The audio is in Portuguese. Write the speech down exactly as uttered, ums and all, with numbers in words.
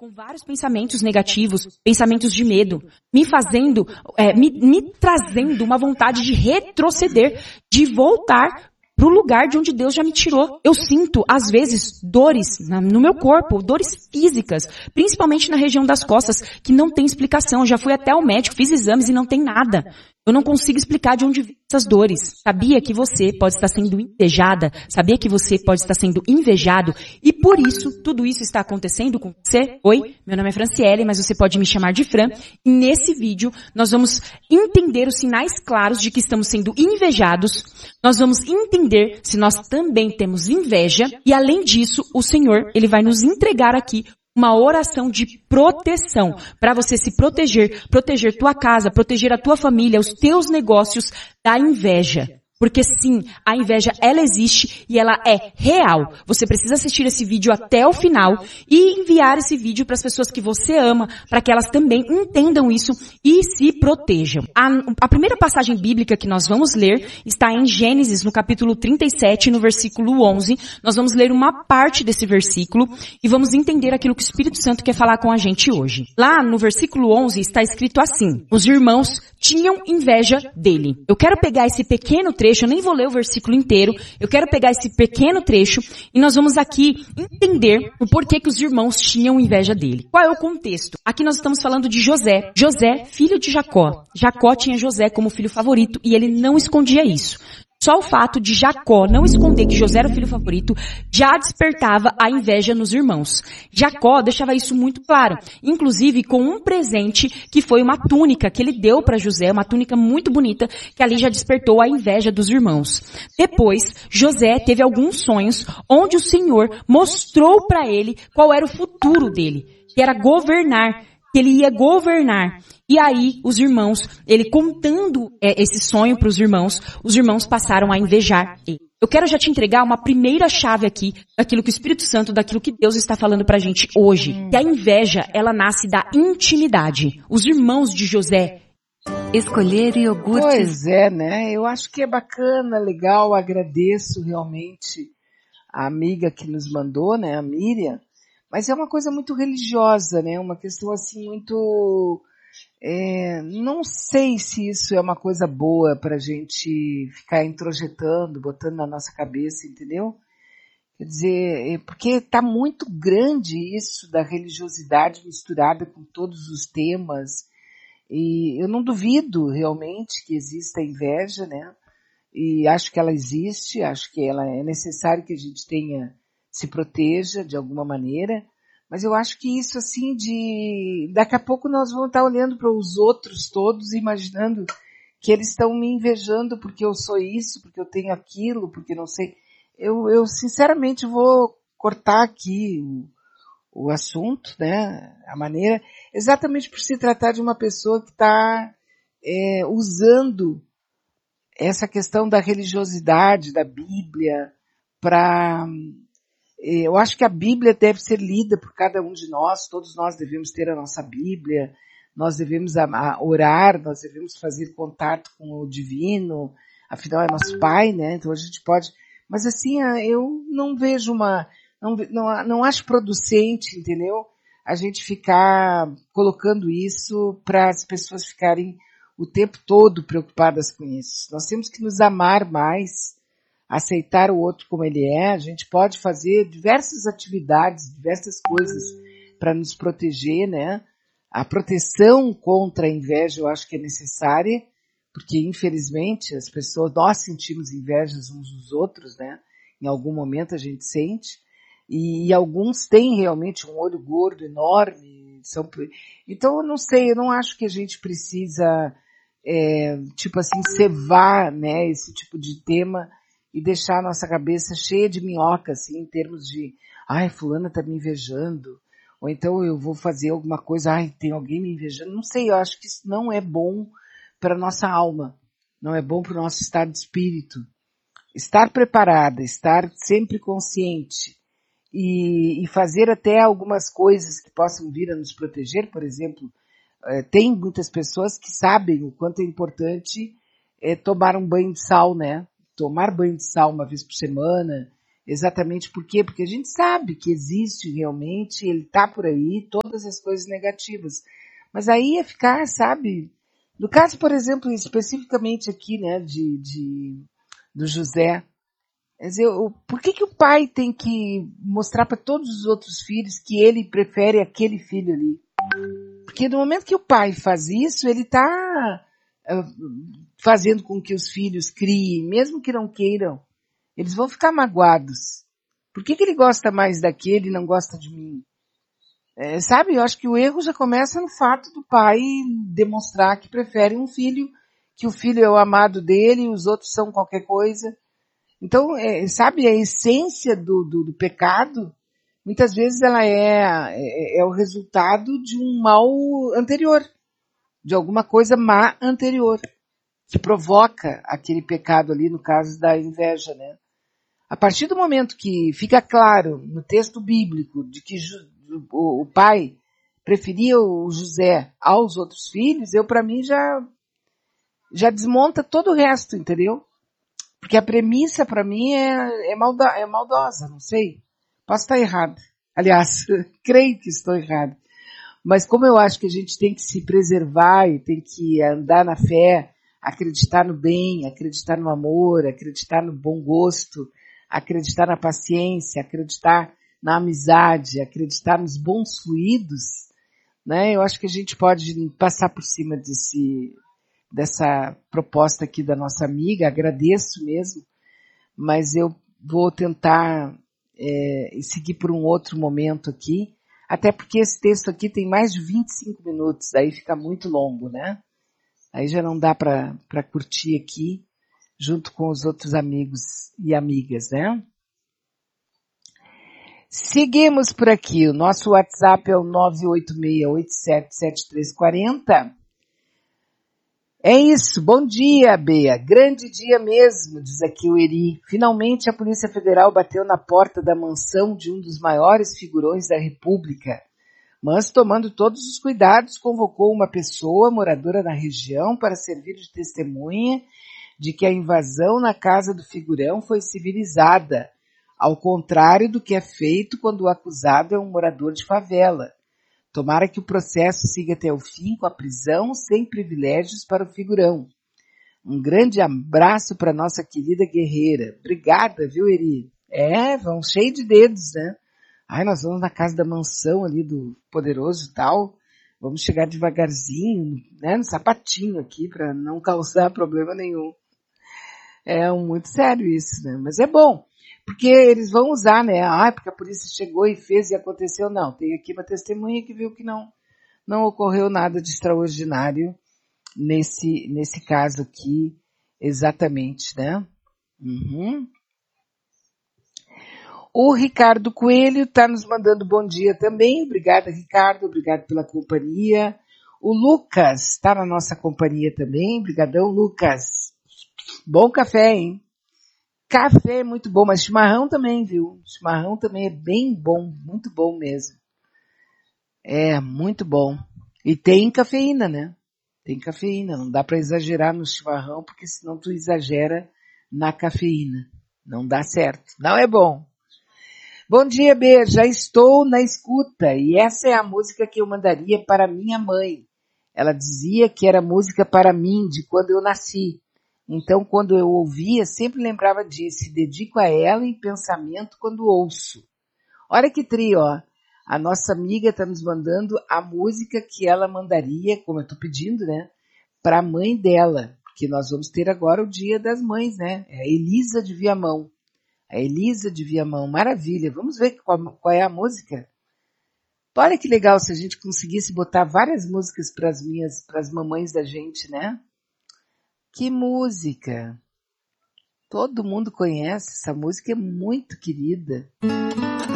com vários pensamentos negativos, pensamentos de medo, me fazendo, é, me, me trazendo uma vontade de retroceder, de voltar pro lugar de onde Deus já me tirou. Eu sinto, às vezes, dores na, no meu corpo, dores físicas, principalmente na região das costas, que não tem explicação. Eu já fui até o médico, fiz exames e não tem nada. Eu não consigo explicar de onde vêm essas dores. Sabia que você pode estar sendo invejada? Sabia que você pode estar sendo invejado? E por isso, tudo isso está acontecendo com você? Oi, meu nome é Franciele, mas você pode me chamar de Fran. E nesse vídeo, nós vamos entender os sinais claros de que estamos sendo invejados. Nós vamos entender se nós também temos inveja. E além disso, o Senhor, Ele vai nos entregar aqui uma oração de proteção, para você se proteger, proteger tua casa, proteger a tua família, os teus negócios da inveja. Porque sim, a inveja, ela existe e ela é real. Você precisa assistir esse vídeo até o final e enviar esse vídeo para as pessoas que você ama, para que elas também entendam isso e se protejam. A, a primeira passagem bíblica que nós vamos ler está em Gênesis, no capítulo trinta e sete, no versículo onze. Nós vamos ler uma parte desse versículo e vamos entender aquilo que o Espírito Santo quer falar com a gente hoje. Lá no versículo onze está escrito assim: os irmãos tinham inveja dele. Eu quero pegar esse pequeno trecho, eu nem vou ler o versículo inteiro, eu quero pegar esse pequeno trecho e nós vamos aqui entender o porquê que os irmãos tinham inveja dele. Qual é o contexto? Aqui nós estamos falando de José. José, filho de Jacó. Jacó tinha José como filho favorito e ele não escondia isso. Só o fato de Jacó não esconder que José era o filho favorito já despertava a inveja nos irmãos. Jacó deixava isso muito claro, inclusive com um presente que foi uma túnica que ele deu para José, uma túnica muito bonita, que ali já despertou a inveja dos irmãos. Depois, José teve alguns sonhos onde o Senhor mostrou para ele qual era o futuro dele, que era governar, que ele ia governar. E aí, os irmãos, ele contando é, esse sonho para os irmãos, os irmãos passaram a invejar ele. Eu quero já te entregar uma primeira chave aqui, daquilo que o Espírito Santo, daquilo que Deus está falando pra gente hoje. Que a inveja, ela nasce da intimidade. Os irmãos de José escolher iogurtes. Pois é, né? Eu acho que é bacana, legal, agradeço realmente a amiga que nos mandou, né, a Miriam. Mas é uma coisa muito religiosa, né? Uma questão assim muito... É, não sei se isso é uma coisa boa pra gente ficar introjetando, botando na nossa cabeça, entendeu? Quer dizer, é porque tá muito grande isso da religiosidade misturada com todos os temas. E eu não duvido realmente que exista inveja, né? E acho que ela existe, acho que ela é necessário que a gente tenha, se proteja de alguma maneira. Mas eu acho que isso assim de... Daqui a pouco nós vamos estar olhando para os outros todos e imaginando que eles estão me invejando porque eu sou isso, porque eu tenho aquilo, porque não sei... Eu, eu sinceramente vou cortar aqui o, o assunto, né? A maneira... Exatamente por se tratar de uma pessoa que está é, usando essa questão da religiosidade, da Bíblia, para... Eu acho que a Bíblia deve ser lida por cada um de nós, todos nós devemos ter a nossa Bíblia, nós devemos orar, nós devemos fazer contato com o divino, afinal é nosso Pai, né? Então a gente pode... Mas assim, eu não vejo uma... Não, não, não acho producente, entendeu? A gente ficar colocando isso para as pessoas ficarem o tempo todo preocupadas com isso. Nós temos que nos amar mais, aceitar o outro como ele é. A gente pode fazer diversas atividades, diversas coisas para nos proteger, né? A proteção contra a inveja eu acho que é necessária, porque infelizmente as pessoas, nós sentimos invejas uns dos outros, né? Em algum momento a gente sente, e, e alguns têm realmente um olho gordo enorme. São, então eu não sei, eu não acho que a gente precisa, é, tipo assim, cevar, né, esse tipo de tema e deixar a nossa cabeça cheia de minhoca, assim, em termos de, ai, fulana tá me invejando, ou então eu vou fazer alguma coisa, ai, tem alguém me invejando. Não sei, eu acho que isso não é bom para a nossa alma, não é bom para o nosso estado de espírito. Estar preparada, estar sempre consciente e, e fazer até algumas coisas que possam vir a nos proteger, por exemplo, tem muitas pessoas que sabem o quanto é importante é, tomar um banho de sal, né? Tomar banho de sal uma vez por semana, Exatamente por quê? Porque a gente sabe que existe realmente, ele está por aí, todas as coisas negativas. Mas aí é ficar, sabe? No caso, por exemplo, especificamente aqui, né, de, de do José, quer dizer, o, por que, que o pai tem que mostrar para todos os outros filhos que ele prefere aquele filho ali? Porque no momento que o pai faz isso, ele está uh, fazendo com que os filhos criem, mesmo que não queiram. Eles vão ficar magoados. Por que, que ele gosta mais daquele e não gosta de mim? É, sabe, eu acho que o erro já começa no fato do pai demonstrar que prefere um filho, que o filho é o amado dele e os outros são qualquer coisa. Então, é, sabe, a essência do, do, do pecado, muitas vezes ela é, é, é o resultado de um mal anterior, de alguma coisa má anterior, que provoca aquele pecado ali, no caso da inveja, né? A partir do momento que fica claro no texto bíblico de que o, o pai preferia o José aos outros filhos, eu para mim já, já desmonta todo o resto, entendeu? Porque a premissa para mim é, é, malda, é maldosa, não sei. Posso estar errado. Aliás, creio que estou errado. Mas como eu acho que a gente tem que se preservar e tem que andar na fé, acreditar no bem, acreditar no amor, acreditar no bom gosto, acreditar na paciência, acreditar na amizade, acreditar nos bons fluidos, né? Eu acho que a gente pode passar por cima desse, dessa proposta aqui da nossa amiga, agradeço mesmo, mas eu vou tentar é, seguir por um outro momento aqui, até porque esse texto aqui tem mais de vinte e cinco minutos, aí fica muito longo, né? Aí já não dá para curtir aqui, junto com os outros amigos e amigas, né? Seguimos por aqui. O nosso WhatsApp é o nove oito seis oito sete sete três quatro zero. É isso. Bom dia, Bea. Grande dia mesmo, diz aqui o Eri. Finalmente a Polícia Federal bateu na porta da mansão de um dos maiores figurões da República. Mas, tomando todos os cuidados, convocou uma pessoa moradora na região para servir de testemunha de que a invasão na casa do figurão foi civilizada, ao contrário do que é feito quando o acusado é um morador de favela. Tomara que o processo siga até o fim com a prisão sem privilégios para o figurão. Um grande abraço para nossa querida guerreira. Obrigada, viu, Eri? É, vão cheio de dedos, né? Ai, nós vamos na casa da mansão ali do poderoso e tal. Vamos chegar devagarzinho, né, no sapatinho aqui para não causar problema nenhum. É muito sério isso, né? Mas é bom, porque eles vão usar, né? Ah, porque a polícia chegou e fez e aconteceu. Não, tem aqui uma testemunha que viu que não, não ocorreu nada de extraordinário nesse, nesse caso aqui, exatamente, né? Uhum. O Ricardo Coelho está nos mandando bom dia também. Obrigada, Ricardo. Obrigado pela companhia. O Lucas está na nossa companhia também. Obrigadão, Lucas. Bom café, hein? Café é muito bom, mas chimarrão também, viu? Chimarrão também é bem bom, muito bom mesmo. É, muito bom. E tem cafeína, né? Tem cafeína, não dá para exagerar no chimarrão, porque senão tu exagera na cafeína. Não dá certo, não é bom. Bom dia, B, já estou na escuta, e essa é a música que eu mandaria para minha mãe. Ela dizia que era música para mim, de quando eu nasci. Então, quando eu ouvia, sempre lembrava disso. Dedico a ela em pensamento quando ouço. Olha que trio, ó. A nossa amiga está nos mandando a música que ela mandaria, como eu estou pedindo, né? Para a mãe dela. Porque nós vamos ter agora o Dia das Mães, né? É a Elisa de Viamão. A Elisa de Viamão. Maravilha. Vamos ver qual, qual é a música? Olha que legal se a gente conseguisse botar várias músicas para as minhas, para as mamães da gente, né? Que música! Todo mundo conhece essa música, é muito querida.